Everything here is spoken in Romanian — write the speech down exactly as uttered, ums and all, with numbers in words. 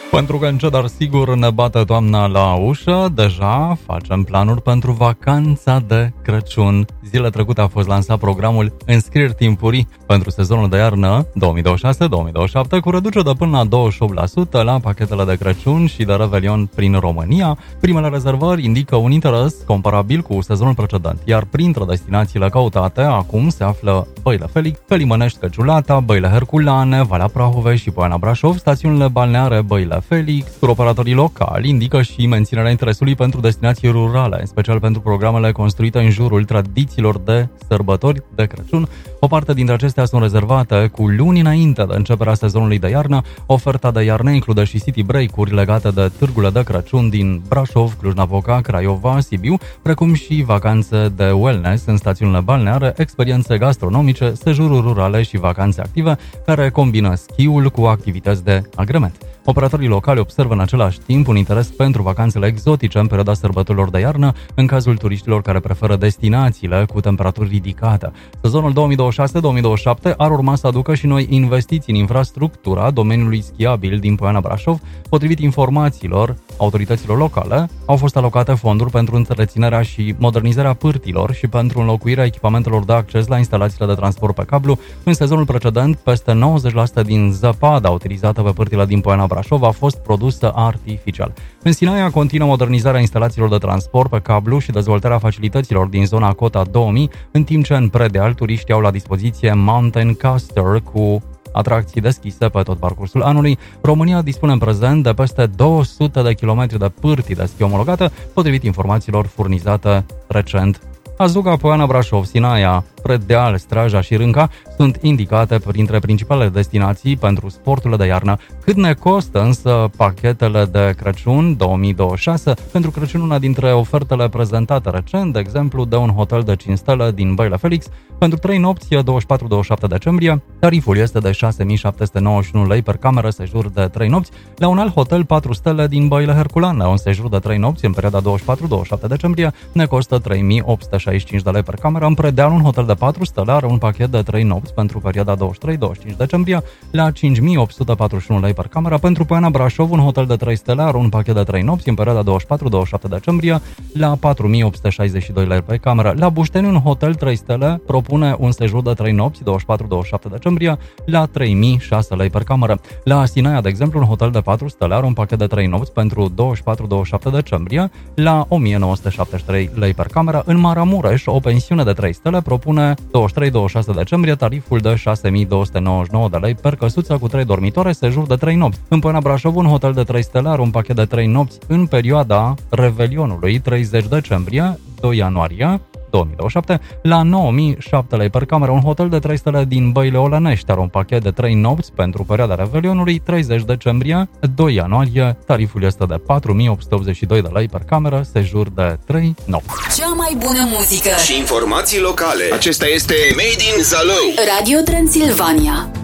Pentru că încet, dar sigur ne bate toamna la ușă, deja facem planuri pentru vacanța de Crăciun. Zilele trecute a fost lansat programul Înscrieri timpurii pentru sezonul de iarnă două mii douăzeci și șase două mii douăzeci și șapte, cu reducere de până la douăzeci și opt la sută la pachetele de Crăciun și de Revelion prin România. Primele rezervări indică un interes comparabil cu sezonul precedent, iar printre destinațiile căutate acum se află Băile Felix, Felimănești, Căciulata, Băile Herculane, Valea Prahovei și Poiana Brașov, stațiunile balneare Băile Felix. Turoperatorii locali indică și menținerea interesului pentru destinații rurale, în special pentru programele construite în jurul tradițiilor de sărbători de Crăciun. O parte dintre acestea sunt rezervate cu luni înainte de începerea sezonului de iarnă. Oferta de iarnă include și city break-uri legate de târgurile de Crăciun din Brașov, Cluj-Napoca, Craiova, Sibiu, precum și vacanțe de wellness în stațiunile balneare, experiențe gastronomice, sejururi rurale și vacanțe active care combină schiul cu activități de agrement. Operatorii locali observă în același timp un interes pentru vacanțele exotice în perioada sărbătorilor de iarnă, în cazul turiștilor care preferă destinațiile cu temperaturi ridicate. Sezonul două mii douăzeci și șase două mii douăzeci și șapte ar urma să aducă și noi investiții în infrastructura domeniului schiabil din Poiana Brașov. Potrivit informațiilor autorităților locale, au fost alocate fonduri pentru întreținerea și modernizarea pârtilor și pentru înlocuirea echipamentelor de acces la instalațiile de transport pe cablu. În sezonul precedent, peste nouăzeci la sută din zăpada utilizată pe pârtile din Poiana Brașov a fost produsă artificial. În Sinaia continuă modernizarea instalațiilor de transport pe cablu și dezvoltarea facilităților din zona Cota două mii, în timp ce în Predeal turiștii au la dispoziție Mountain Coaster cu atracții deschise pe tot parcursul anului. România dispune în prezent de peste două sute de kilometri de pârtii de schi omologate, potrivit informațiilor furnizate recent. Azuga, Poiana Brașov, Sinaia, Predeal, Straja și Rânca sunt indicate printre principalele destinații pentru sporturile de iarnă. Cât ne costă însă pachetele de Crăciun două mii douăzeci și șase? Pentru Crăciun, una dintre ofertele prezentate recent, de exemplu, de un hotel de cinci stele din Băile Felix, pentru trei nopți, douăzeci și patru douăzeci și șapte decembrie, tariful este de șase mii șapte sute nouăzeci și unu lei per cameră, sejur de trei nopți. La un alt hotel patru stele din Băile Herculane, un sejur de trei nopți în perioada douăzeci și patru douăzeci și șapte decembrie, ne costă trei mii opt sute șaizeci și cinci de lei per cameră. În Predeal, un hotel de patru stele are un pachet de trei nopți pentru perioada douăzeci și trei douăzeci și cinci decembrie la cinci mii opt sute patruzeci și unu lei per cameră. Pentru Poiana Brașov, un hotel de trei stele are un pachet de trei nopți în perioada douăzeci și patru douăzeci și șapte decembrie la patru mii opt sute șaizeci și doi lei per cameră. La Bușteni, un hotel trei stele propune un sejur de trei nopți douăzeci și patru douăzeci și șapte decembrie la trei mii șase lei per cameră. La Sinaia, de exemplu, un hotel de patru stele are un pachet de trei nopți pentru douăzeci și patru douăzeci și șapte decembrie la o mie nouă sute șaptezeci și trei lei per cameră. În Maramureș, o pensiune de trei stele propune douăzeci și trei douăzeci și șase decembrie tariful de șase mii două sute nouăzeci și nouă de lei per căsuță cu trei dormitoare, sejur de trei nopți. În Poiana Brașov, un hotel de trei stele are un pachet de trei nopți în perioada Revelionului treizeci decembrie doi ianuarie două mii douăzeci și șapte la nouă mii șapte lei per cameră. Un hotel de trei stele din Băile Olănești are un pachet de trei nopți pentru perioada Revelionului treizeci decembrie doi ianuarie. Tariful este de patru mii opt sute optzeci și doi de lei per cameră, sejur de trei nopți. Cea mai bună muzică și informații locale. Acesta este Made in Zalău. Radio Transilvania.